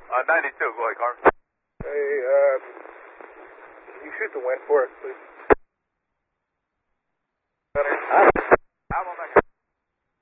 92, go ahead, Carter. Hey, can you shoot the wind for us, please?